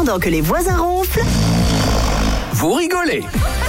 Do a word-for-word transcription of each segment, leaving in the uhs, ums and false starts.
Pendant que les voisins ronflent, vous rigolez.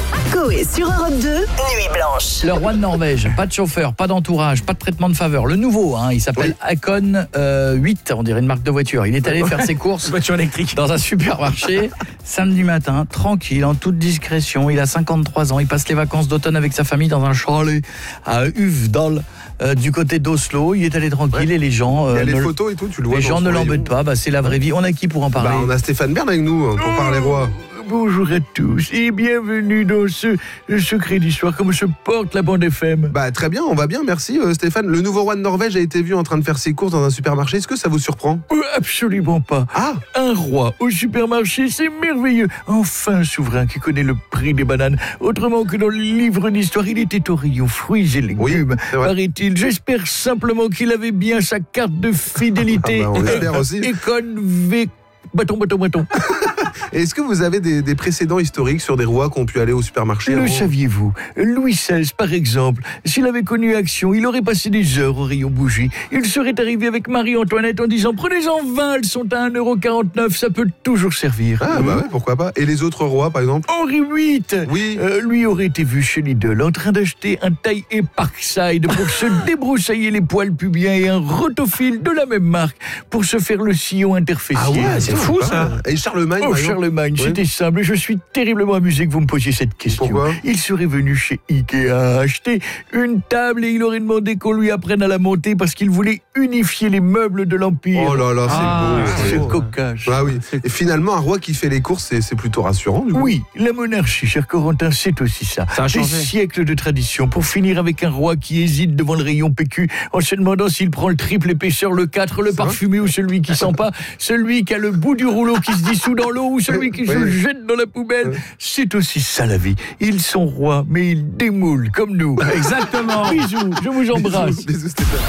Coé sur Europe deux, Nuit Blanche. Le roi de Norvège, pas de chauffeur, pas d'entourage, pas de traitement de faveur. Le nouveau, hein, il s'appelle oui. Acon euh, huit, on dirait une marque de voiture. Il est allé faire ses courses voiture électrique dans un supermarché samedi matin, tranquille, en toute discrétion. Il a cinquante-trois ans, il passe les vacances d'automne avec sa famille dans un chalet à Uvdal, euh, du côté d'Oslo. Il est allé tranquille ouais. et les gens... Euh, il y a les ne, photos et tout, tu le vois. Les gens ne l'embêtent pas, bah, c'est la vraie vie. On a qui pour en parler? Bah, on a Stéphane Bern avec nous pour parler roi. Bonjour à tous et bienvenue dans ce secret d'histoire. Comment se porte la bande F M? Bah très bien, on va bien, merci euh, Stéphane. Le nouveau roi de Norvège a été vu en train de faire ses courses dans un supermarché. Est-ce que ça vous surprend? euh, Absolument pas. Ah, un roi au supermarché, c'est merveilleux. Enfin un souverain qui connaît le prix des bananes. Autrement que dans le livre d'histoire, il était au rayon fruits et légumes, oui, paraît-il. J'espère simplement qu'il avait bien sa carte de fidélité. Ah bah, on l'espère aussi. Econ V... Bâton, bâton, bâton. Est-ce que vous avez des, des précédents historiques sur des rois qui ont pu aller au supermarché? Le saviez-vous? Louis seize, par exemple, s'il avait connu Action, il aurait passé des heures au rayon bougie. Il serait arrivé avec Marie-Antoinette en disant « Prenez-en vingt, elles sont à un euro quarante-neuf, ça peut toujours servir. » Ah bah ouais, pourquoi pas. Et les autres rois, par exemple? Henri huit, oui. euh, lui aurait été vu chez Lidl en train d'acheter un taille et Parkside pour se débroussailler les poils pubiens et un rotofil de la même marque pour se faire le sillon interfécier. Ah ouais, c'est fou ça. Et Charlemagne, oh, Charlemagne, oui. C'était simple. Je suis terriblement amusé que vous me posiez cette question. Pourquoi? Il serait venu chez Ikea acheter une table et il aurait demandé qu'on lui apprenne à la monter parce qu'il voulait unifier les meubles de l'Empire. Oh là là, c'est ah, beau. C'est beau. cocasse. Ah oui. Et finalement, un roi qui fait les courses, c'est, c'est plutôt rassurant du coup. Oui, la monarchie, cher Corentin, c'est aussi ça. Ça a Des changé. siècles de tradition pour finir avec un roi qui hésite devant le rayon P Q en se demandant s'il prend le triple épaisseur, le quatre, le parfumé ou celui qui sent pas, celui qui a le bout du rouleau qui se dissout dans l'eau ou celui qui oui, se oui. jette dans la poubelle. Oui. C'est aussi ça la vie. Ils sont rois, mais ils démoulent comme nous. Exactement. Bisous, je vous embrasse. Bisous, bisous Stéphane.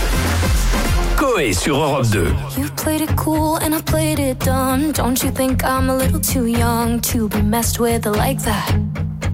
Coé sur Europe deux. You played it cool and I played it dumb. Don't you think I'm a little too young to be messed with like that?